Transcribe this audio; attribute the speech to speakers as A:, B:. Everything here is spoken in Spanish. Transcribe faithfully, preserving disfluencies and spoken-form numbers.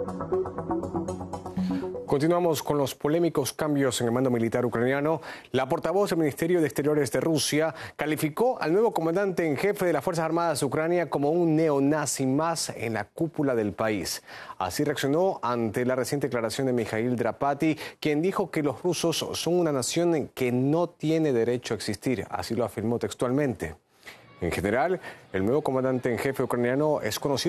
A: Continuamos con los polémicos cambios en el mando militar ucraniano. La portavoz del Ministerio de Exteriores de Rusia calificó al nuevo comandante en jefe de las Fuerzas Armadas de Ucrania como un neonazi más en la cúpula del país. Así reaccionó ante la reciente declaración de Mikhail Drapati, quien dijo que los rusos son una nación que no tiene derecho a existir. Así lo afirmó textualmente. En general, el nuevo comandante en jefe ucraniano es conocido